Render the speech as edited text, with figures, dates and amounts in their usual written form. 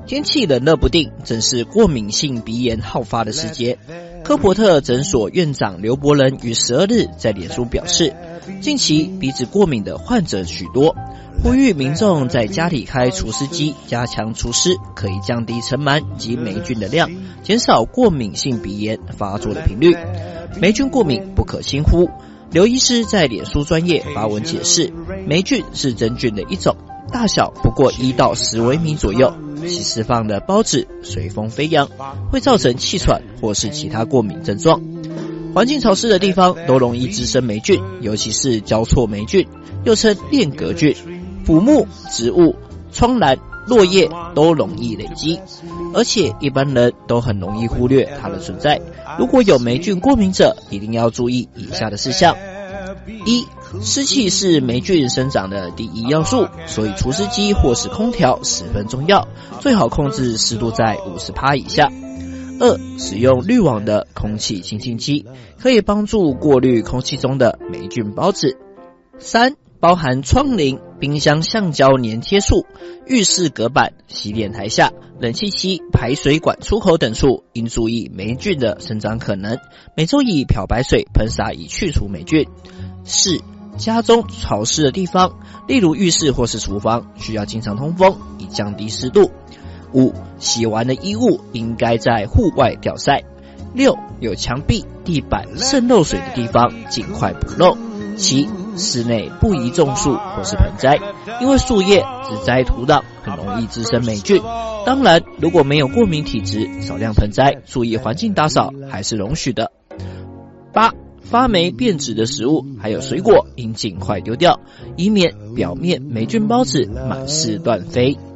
天气冷热不定，正是过敏性鼻炎好发的时节。科伯特诊所院长刘伯仁于12日在脸书表示，近期鼻子过敏的患者许多，呼吁民众在家里开除湿机，加强除湿，可以降低尘螨及霉菌的量，减少过敏性鼻炎发作的频率。霉菌过敏不可轻忽。刘医师在脸书专页发文解释，霉菌是真菌的一种，大小不过1到10微米左右，其释放的孢子随风飞扬，会造成气喘或是其他过敏症状。环境潮湿的地方都容易滋生霉菌，尤其是交错霉菌，又称链格菌，腐木、植物、窗栏、落叶都容易累积，而且一般人都很容易忽略它的存在。如果有霉菌过敏者，一定要注意以下的事项：一、湿气是霉菌生长的第一要素，所以除湿机或是空调十分重要，最好控制湿度在50%以下。二、使用滤网的空气清净机，可以帮助过滤空气中的霉菌孢子。三、包含窗棂、冰箱橡胶粘贴处、浴室隔板、洗脸台下、冷气机、排水管出口等处，应注意霉菌的生长可能，每周以漂白水喷洒以去除霉菌。四、家中潮湿的地方，例如浴室或是厨房，需要经常通风，以降低湿度。五、洗完的衣物应该在户外吊晒。六、有墙壁、地板渗漏水的地方，尽快补漏。七、室内不宜种树或是盆栽，因为树叶、植栽、土壤很容易滋生霉菌。当然，如果没有过敏体质，少量盆栽，注意环境打扫还是容许的。八、发霉变质的食物还有水果应尽快丢掉，以免表面霉菌孢子满室乱飞。